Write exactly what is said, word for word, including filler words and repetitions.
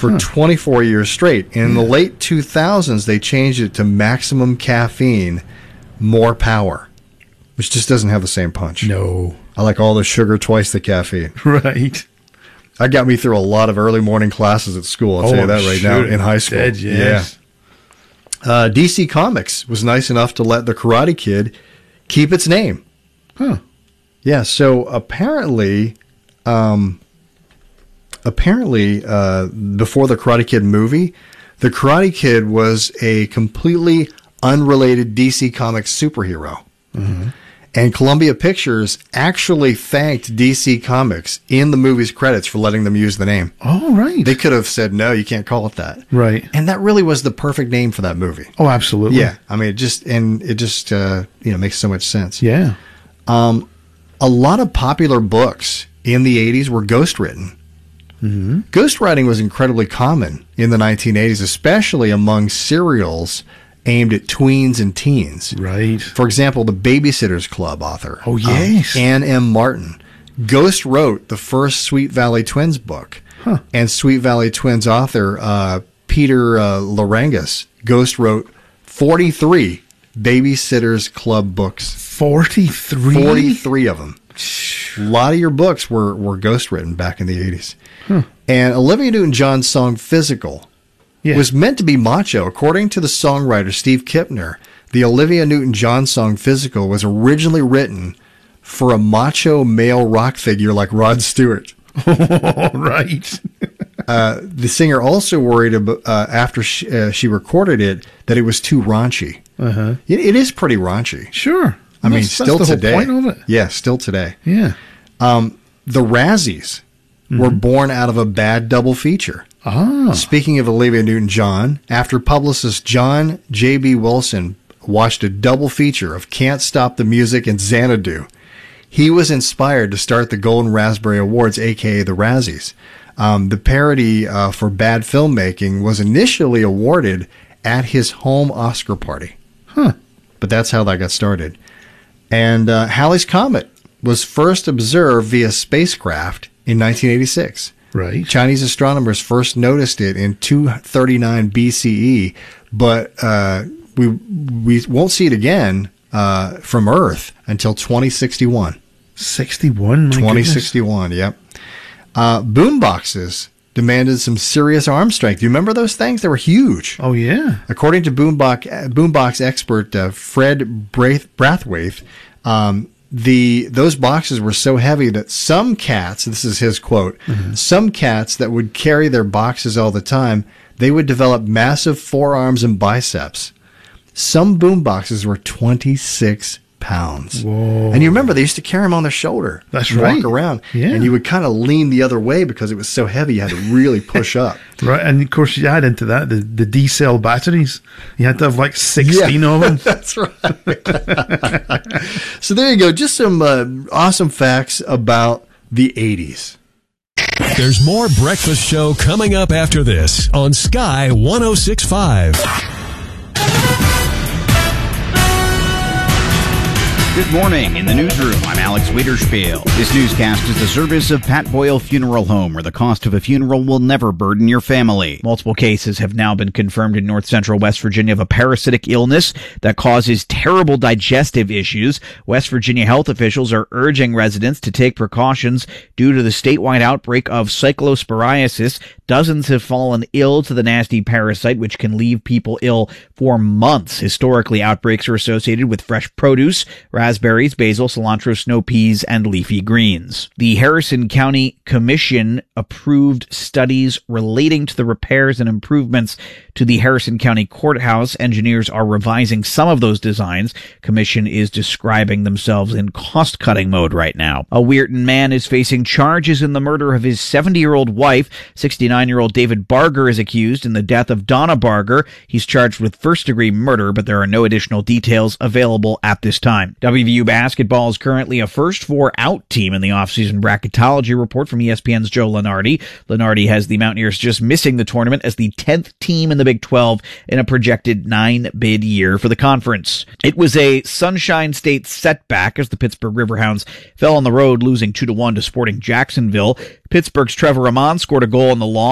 for huh. twenty-four years straight. And in the late two thousands, they changed it to maximum caffeine, more power, which just doesn't have the same punch. No. I like all the sugar, twice the caffeine. Right. That got me through a lot of early morning classes at school. I'll oh, tell you that right sure. now in high school. Dead, yes. Yeah. Uh, D C Comics was nice enough to let the Karate Kid keep its name. Huh. Yeah, so apparently, um, apparently, uh, before the Karate Kid movie, the Karate Kid was a completely unrelated D C Comics superhero. Mm-hmm. And Columbia Pictures actually thanked D C Comics in the movie's credits for letting them use the name. Oh, right. They could have said, no, you can't call it that. Right. And that really was the perfect name for that movie. Oh, absolutely. Yeah. I mean, it just, and it just, uh, you know, makes so much sense. Yeah. Um, a lot of popular books in the eighties were ghostwritten. Mm-hmm. Ghostwriting was incredibly common in the nineteen eighties, especially among serials aimed at tweens and teens. Right. For example, the Babysitter's Club author, Oh, yes. um, Ann M. Martin, ghost wrote the first Sweet Valley Twins book. Huh. And Sweet Valley Twins author uh, Peter uh, Larangis ghost wrote forty-three Babysitter's Club books. forty-three? forty-three of them. A lot of your books were, were ghost written back in the eighties. Huh. And Olivia Newton-John's song Physical Yeah. was meant to be macho. According to the songwriter Steve Kipner, the Olivia Newton-John song Physical was originally written for a macho male rock figure like Rod Stewart. Right. uh, the singer also worried about, uh, after she, uh, she recorded it that it was too raunchy. Uh-huh. It, it is pretty raunchy. Sure. I mean, That's- still that's the today. whole point of it. Yeah, still today. Yeah. Um, the Razzies Mm-hmm. were born out of a bad double feature. Ah. Speaking of Olivia Newton-John, after publicist John J B. Wilson watched a double feature of Can't Stop the Music and Xanadu, he was inspired to start the Golden Raspberry Awards, a k a the Razzies. Um, the parody uh, for bad filmmaking was initially awarded at his home Oscar party. Huh. But that's how that got started. And uh, Halley's Comet was first observed via spacecraft in nineteen eighty-six. Right. Chinese astronomers first noticed it in two thirty-nine B C E, but uh, we we won't see it again uh, from Earth until twenty sixty-one. sixty-one? My twenty goodness. sixty-one, yep. Uh, boom boxes demanded some serious arm strength. Do you remember those things? They were huge. Oh, yeah. According to boombox, boombox expert uh, Fred Braith, Brathwaite, um, the those boxes were so heavy that some cats, this is his quote, mm-hmm. some cats that would carry their boxes all the time, they would develop massive forearms and biceps. Some boom boxes were twenty-six pounds. Whoa. And you remember they used to carry them on their shoulder. That's and right. Walk around. Yeah. And you would kind of lean the other way because it was so heavy you had to really push up. Right. And of course, you add into that the, the D cell batteries. You had to have like sixteen Yeah. of them. That's right. So there you go. Just some uh, awesome facts about the eighties. There's more Breakfast Show coming up after this on Sky one oh six point five. Good morning. In the newsroom, I'm Alex Wiederspiel. This newscast is the service of Pat Boyle Funeral Home, where the cost of a funeral will never burden your family. Multiple cases have now been confirmed in north central West Virginia of a parasitic illness that causes terrible digestive issues. West Virginia health officials are urging residents to take precautions due to the statewide outbreak of cyclosporiasis. Dozens have fallen ill to the nasty parasite, which can leave people ill for months. Historically, outbreaks are associated with fresh produce, raspberries, basil, cilantro, snow peas, and leafy greens. The Harrison County Commission approved studies relating to the repairs and improvements to the Harrison County Courthouse. Engineers are revising some of those designs. Commission is describing themselves in cost-cutting mode right now. A Weirton man is facing charges in the murder of his seventy-year-old wife. sixty-nine-year-old David Barger is accused in the death of Donna Barger. He's charged with first-degree murder, but there are no additional details available at this time. W V U basketball is currently a first four-out team in the offseason bracketology report from E S P N's Joe Lunardi. Lunardi has the Mountaineers just missing the tournament as the tenth team in the Big twelve in a projected nine-bid year for the conference. It was a Sunshine State setback as the Pittsburgh Riverhounds fell on the road, losing two to one to Sporting Jacksonville. Pittsburgh's Trevor Amon scored a goal in the loss.